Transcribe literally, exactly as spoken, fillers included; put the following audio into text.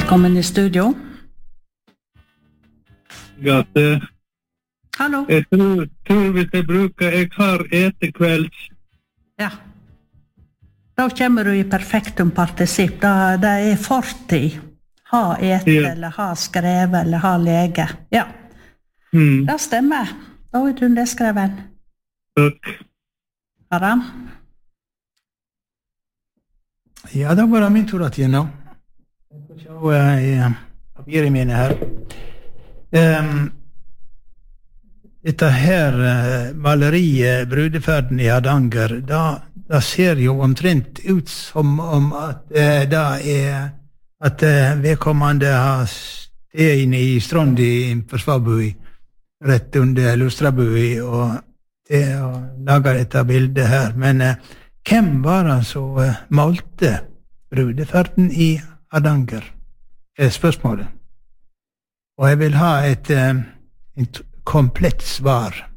Velkommen i studio. Gate. Hallo. Jeg tror, tror hvis jeg bruker, jeg har etekvelds. Ja. Da kommer du i perfektum partisipp. Da, det er fortid. Ha ete, Ja. eller ha skrevet, eller ha lege. Ja. Mm. Det stemmer. Da er du nedskreven. Takk. Aram? Ja, da var det min tur at jeg nå. Jeg får se i papiret mine her. Um, dette her uh, maleriet, Brudeferden i Hardanger, da, da ser jo omtrent ut som om at uh, det er at uh, vedkommende har sted inne i Strondi på Svabui, rett under Lustrabui, og det å lage dette bildet her. Men uh, hvem var det som uh, malte Brudeferden i Hardanger? Er spørsmålet. Og jeg vil ha et, uh, et komplett svar.